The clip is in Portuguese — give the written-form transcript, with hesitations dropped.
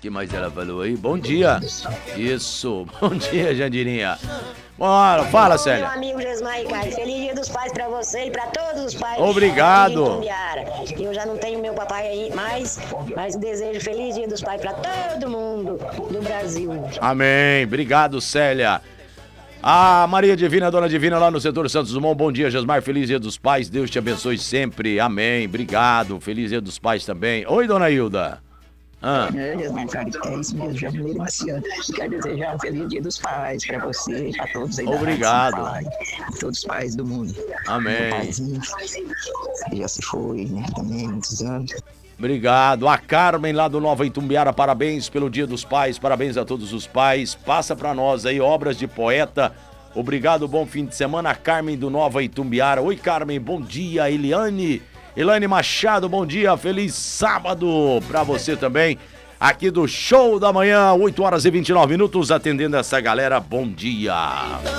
que mais ela falou aí? Bom dia. Isso, bom dia, Jandirinha. Bora, fala, Célia. Meu amigo Gesmar e Caio, feliz dia dos pais pra você e pra todos os pais. Obrigado. Eu já não tenho meu papai aí mais, mas desejo feliz dia dos pais pra todo mundo do Brasil. Amém, obrigado, Célia. A Maria Divina, Dona Divina, lá no setor Santos Dumont. Bom dia, Gesmar, feliz dia dos pais, Deus te abençoe sempre, amém, obrigado, feliz dia dos pais também. Oi, Dona Hilda. Gesmar, cara, é isso mesmo, Jardineiro Marciano. Quero desejar um feliz dia dos pais pra você, pra todos aí. Obrigado. Todos os pais do mundo. Amém. Paizinho, já se foi, né, também, muitos anos. Obrigado. A Carmen lá do Nova Itumbiara, parabéns pelo Dia dos Pais, parabéns a todos os pais. Passa pra nós aí, obras de poeta. Obrigado, bom fim de semana. A Carmen do Nova Itumbiara. Oi, Carmen, bom dia. Eliane Machado, bom dia. Feliz sábado pra você também. Aqui do Show da Manhã, 8 horas e 29 minutos, atendendo essa galera. Bom dia.